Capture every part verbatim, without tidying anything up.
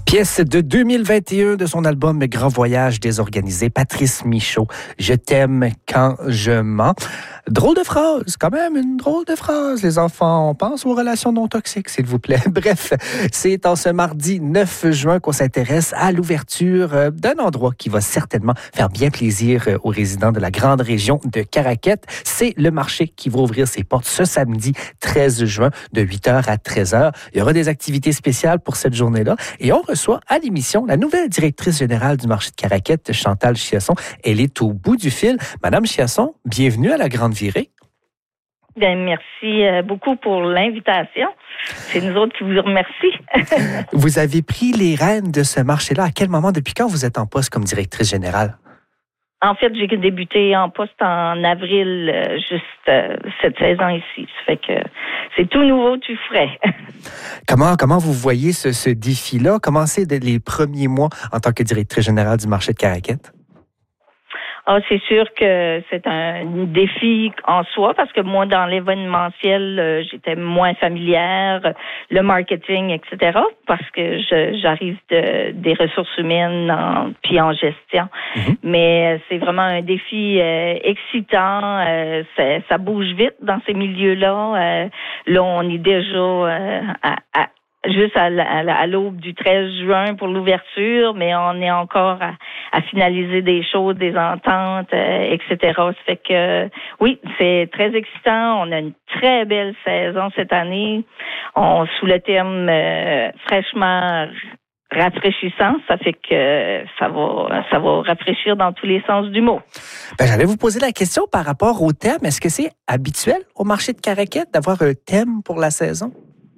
Pièce de deux mille vingt et un de son album Grand Voyage désorganisé, Patrice Michaud, Je t'aime quand je mens. Drôle de phrase, quand même, une drôle de phrase. Les enfants, on pense aux relations non toxiques, s'il vous plaît. Bref, c'est en ce mardi neuf juin qu'on s'intéresse à l'ouverture d'un endroit qui va certainement faire bien plaisir aux résidents de la grande région de Caraquette. C'est le marché qui va ouvrir ses portes ce samedi treize juin de huit heures à treize heures. Il y aura des activités spéciales pour cette journée-là et on reçoit à l'émission la nouvelle directrice générale du marché de Caraquette, Chantal Chiasson. Elle est au bout du fil. Madame Chiasson, bienvenue à la Grande Virée. Bien, merci beaucoup pour l'invitation. C'est nous autres qui vous remercions. Vous avez pris les rênes de ce marché-là. À quel moment, depuis quand vous êtes en poste comme directrice générale? En fait, j'ai débuté en poste en avril, euh, juste euh, cette saison ici. Ça fait que c'est tout nouveau, tout frais. Comment, comment vous voyez ce, ce défi-là? Comment c'est les premiers mois en tant que directrice générale du marché de Caraquette? Ah, c'est sûr que c'est un défi en soi parce que moi, dans l'événementiel, euh, j'étais moins familière, le marketing, et cetera. Parce que je, j'arrive de, des ressources humaines en, puis en gestion. Mm-hmm. Mais c'est vraiment un défi euh, excitant. Euh, ça, ça bouge vite dans ces milieux-là. Euh, là, on est déjà euh, à, à juste à, à, à l'aube du treize juin pour l'ouverture, mais on est encore à, à finaliser des choses, des ententes, euh, et cetera. Ça fait que, oui, c'est très excitant. On a une très belle saison cette année. On, sous le terme euh, fraîchement rafraîchissant, ça fait que ça va, ça va rafraîchir dans tous les sens du mot. Ben, j'allais vous poser la question par rapport au thème. Est-ce que c'est habituel au marché de Caraquette d'avoir un thème pour la saison?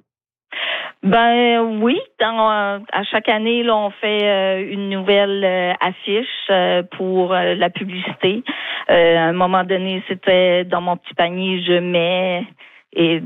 Ben oui, dans, euh, à chaque année, là, on fait euh, une nouvelle euh, affiche euh, pour euh, la publicité. Euh, à un moment donné, c'était dans mon petit panier, je mets et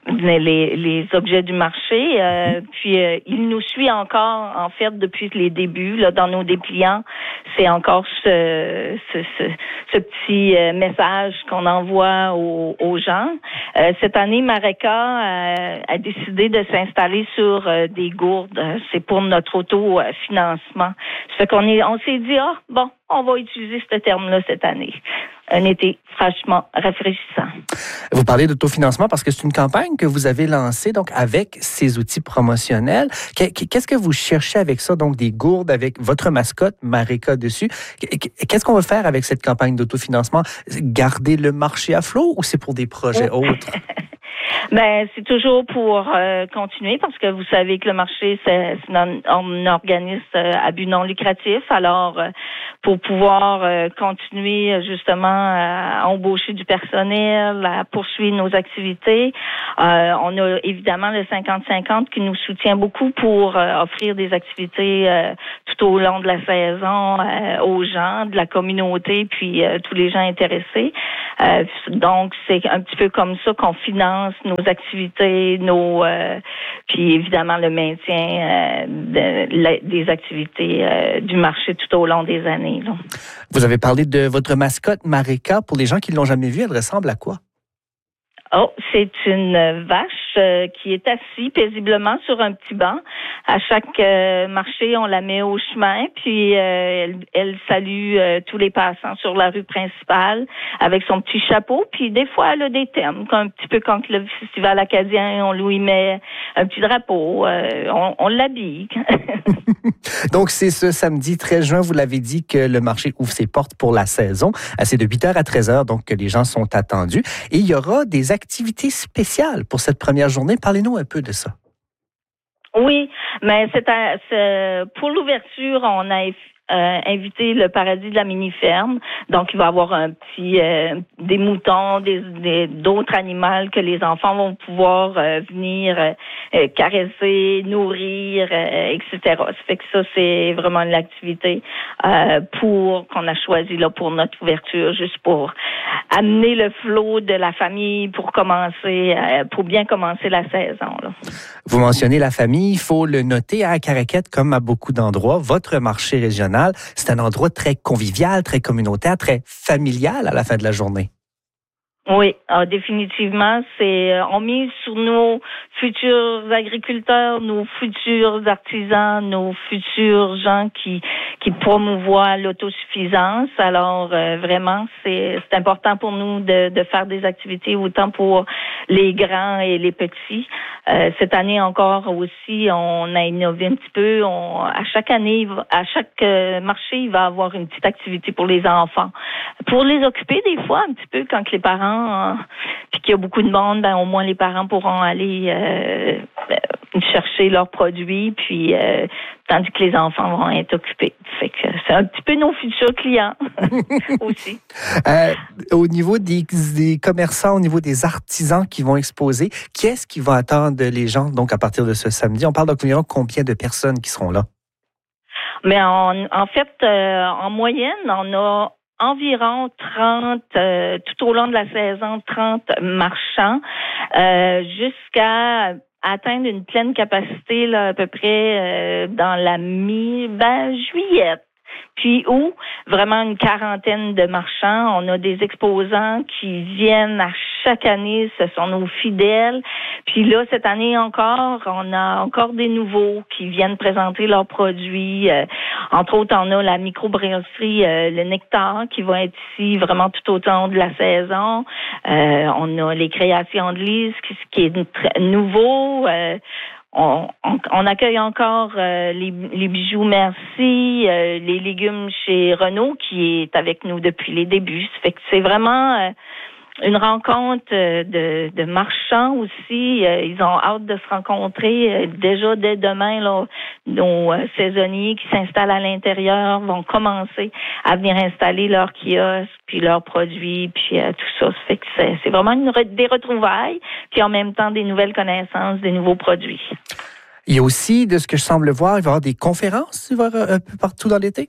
les, les objets du marché. Euh, puis euh, il nous suit encore, en fait, depuis les débuts, là, dans nos dépliants. C'est encore ce, ce, ce, ce petit euh, message qu'on envoie aux, aux gens. Euh, cette année, Mareka euh, a décidé de s'installer sur euh, des gourdes. C'est pour notre autofinancement. Ça fait qu'on est, on s'est dit, ah, bon, on va utiliser ce terme-là cette année. Un été franchement rafraîchissant. Vous parlez d'autofinancement parce que c'est une campagne que vous avez lancée donc avec ces outils promotionnels. Qu'est-ce que vous cherchez avec ça? Donc des gourdes avec votre mascotte, Mareka, dessus. Qu'est-ce qu'on va faire avec cette campagne d'autofinancement? Garder le marché à flot ou c'est pour des projets oh. autres? Ben, c'est toujours pour euh, continuer parce que vous savez que le marché, c'est, c'est un, un organisme à but non lucratif. Alors, euh, pour pouvoir euh, continuer justement à embaucher du personnel, à poursuivre nos activités, euh, on a évidemment le cinquante cinquante qui nous soutient beaucoup pour euh, offrir des activités euh, tout au long de la saison euh, aux gens, de la communauté, puis euh, tous les gens intéressés. Euh, donc, c'est un petit peu comme ça qu'on finance nos activités, nos euh, puis évidemment le maintien euh, de, la, des activités euh, du marché tout au long des années. Là. Vous avez parlé de votre mascotte Mareka. Pour les gens qui ne l'ont jamais vue, elle ressemble à quoi? Oh, c'est une vache euh, qui est assise paisiblement sur un petit banc. À chaque euh, marché, on la met au chemin, puis euh, elle, elle salue euh, tous les passants sur la rue principale avec son petit chapeau. Puis des fois, elle a des thèmes, un petit peu quand le festival acadien, on lui met un petit drapeau, euh, on, on l'habille. Donc, c'est ce samedi treize juin, vous l'avez dit, que le marché ouvre ses portes pour la saison. C'est de huit heures à treize heures, donc que les gens sont attendus. Et il y aura des activités spéciales pour cette première journée. Parlez-nous un peu de ça. Oui, mais c'est, à, c'est pour l'ouverture, on a Euh, inviter le paradis de la mini-ferme. Donc, il va y avoir un petit euh, des moutons, des, des d'autres animaux que les enfants vont pouvoir euh, venir euh, caresser, nourrir, euh, et cetera. Ça fait que ça, c'est vraiment une activité euh, pour qu'on a choisi là pour notre ouverture, juste pour amener le flot de la famille pour commencer, euh, pour bien commencer la saison. Là. Vous mentionnez la famille, il faut le noter à Caraquette comme à beaucoup d'endroits. Votre marché régional, c'est un endroit très convivial, très communautaire, très familial à la fin de la journée. Oui, ah, définitivement, c'est on mise sur nos futurs agriculteurs, nos futurs artisans, nos futurs gens qui qui promouvoient l'autosuffisance. Alors euh, vraiment, c'est c'est important pour nous de de faire des activités autant pour les grands et les petits. Euh, cette année encore aussi, on a innové un petit peu. On, à chaque année, à chaque euh, marché, il va y avoir une petite activité pour les enfants, pour les occuper des fois un petit peu quand les parents puis qu'il y a beaucoup de monde, ben au moins les parents pourront aller euh, chercher leurs produits, puis euh, tandis que les enfants vont être occupés. Fait que c'est un petit peu nos futurs clients aussi. Euh, au niveau des, des commerçants, au niveau des artisans qui vont exposer, qui est-ce qui va attendre les gens donc à partir de ce samedi? On parle d'environ combien de personnes qui seront là? Mais en, en fait, euh, en moyenne, on a environ trente, euh, tout au long de la saison, trente marchands, euh, jusqu'à atteindre une pleine capacité là, à peu près euh, dans la mi, ben, juillet. Puis où vraiment une quarantaine de marchands. On a des exposants qui viennent à chaque année, ce sont nos fidèles. Puis là, cette année encore, on a encore des nouveaux qui viennent présenter leurs produits. Euh, entre autres, on a la microbrasserie euh, Le Nectar qui va être ici vraiment tout au long de la saison. Euh, on a les créations de Lise qui, qui est nouveau. Euh, On, on, on accueille encore euh, les, les bijoux Merci, euh, les légumes chez Renault qui est avec nous depuis les débuts. Ça fait que c'est vraiment euh, une rencontre de, de marchands aussi. Euh, ils ont hâte de se rencontrer. Euh, déjà dès demain, là, nos euh, saisonniers qui s'installent à l'intérieur vont commencer à venir installer leurs kiosques, puis leurs produits, puis euh, tout ça. Ça fait que c'est, c'est vraiment une, des retrouvailles, puis en même temps des nouvelles connaissances, des nouveaux produits. Il y a aussi, de ce que je semble voir, il va y avoir des conférences il va y avoir un peu partout dans l'été?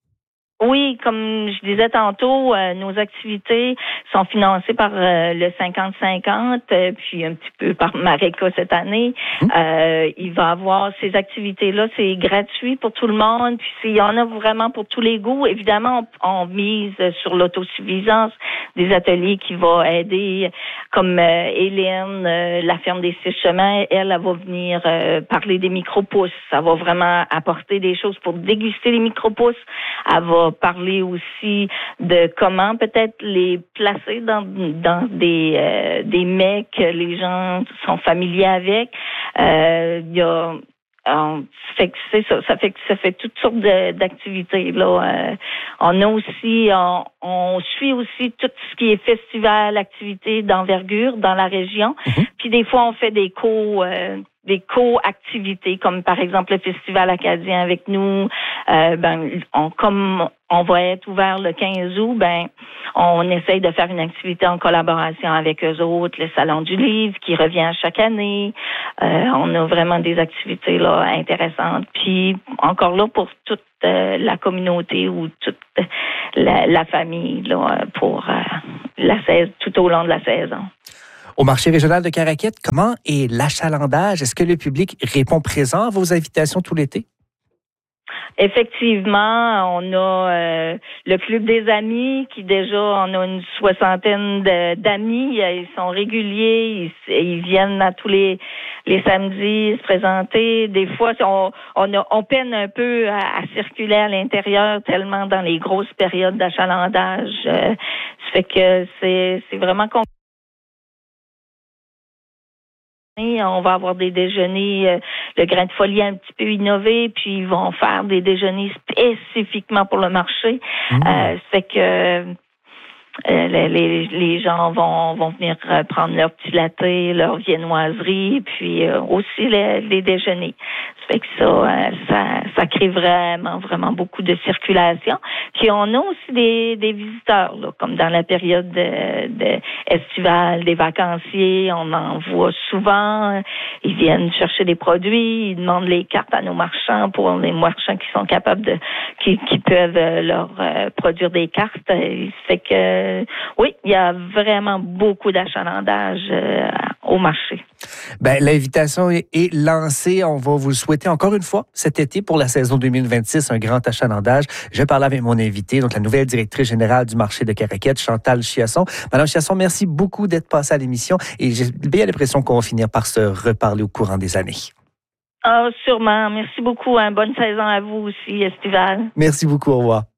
Oui, comme je disais tantôt, euh, nos activités sont financées par euh, le cinquante cinquante, euh, puis un petit peu par Mareca cette année. Mmh. Euh, il va avoir ces activités-là, c'est gratuit pour tout le monde, puis il y en a vraiment pour tous les goûts. Évidemment, on, on mise sur l'autosuffisance, des ateliers qui vont aider, comme euh, Hélène, euh, la ferme des Six Chemins, elle, elle va venir euh, parler des micro-pousses. Ça va vraiment apporter des choses pour déguster les micro-pousses. Elle va parler aussi de comment peut-être les placer dans dans des euh, des mets que les gens sont familiers avec. Euh, il y a on, fait que c'est ça, ça fait que ça fait toutes sortes de, d'activités là. Euh, on a aussi, on, on suit aussi tout ce qui est festival, activités d'envergure dans la région. Mm-hmm. Puis des fois on fait des co euh, des co-activités, comme par exemple le Festival acadien avec nous. Euh, ben, on, comme on va être ouvert le quinze août, ben, on essaye de faire une activité en collaboration avec eux autres, le Salon du Livre qui revient chaque année. Euh, on a vraiment des activités là intéressantes. Puis encore là pour toute euh, la communauté ou toute la, la famille là pour euh, la saison, tout au long de la saison. Au marché régional de Caraquette, comment est l'achalandage? Est-ce que le public répond présent à vos invitations tout l'été? Effectivement, on a euh, le Club des amis qui déjà, on a une soixantaine de, d'amis. Ils sont réguliers, ils, ils viennent à tous les les samedis se présenter. Des fois, on on, a, on peine un peu à, à circuler à l'intérieur tellement dans les grosses périodes d'achalandage. Euh, ça fait que c'est c'est vraiment compliqué. On va avoir des déjeuners, euh, le grain de folie un petit peu innové, puis ils vont faire des déjeuners spécifiquement pour le marché. Mmh. Euh, c'est que euh, les, les, les gens vont, vont venir prendre leur petit latte, leur viennoiserie, puis euh, aussi les, les déjeuners. Ça fait que ça, euh, ça, ça crée vraiment, vraiment beaucoup de circulation. Puis on a aussi des, des visiteurs, là, comme dans la période de, de estivale, des vacanciers, on en voit souvent. Ils viennent chercher des produits, ils demandent les cartes à nos marchands pour les marchands qui sont capables de, qui, qui peuvent leur euh, produire des cartes. Ça fait que oui, il y a vraiment beaucoup d'achalandage euh, au marché. Ben, l'invitation est, est lancée. On va vous souhaiter encore une fois cet été pour la saison deux mille vingt-six un grand achalandage. Je parlais avec mon invité, donc la nouvelle directrice générale du marché de Caraquette, Chantal Chiasson. Madame Chiasson, merci beaucoup d'être passée à l'émission et j'ai bien l'impression qu'on va finir par se reparler au courant des années. Ah, sûrement. Merci beaucoup. Hein. Bonne saison à vous aussi, estivale. Merci beaucoup. Au revoir.